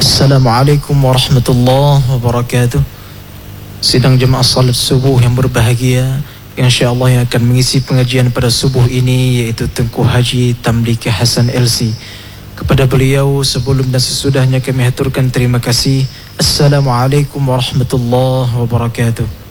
Assalamualaikum warahmatullahi wabarakatuh. Sidang jemaah salat subuh yang berbahagia, insya-Allah yang akan mengisi pengajian pada subuh ini yaitu Tengku Haji Tamliki Hasan LC. Kepada beliau sebelum dan sesudahnya kami haturkan terima kasih. Assalamualaikum warahmatullahi wabarakatuh.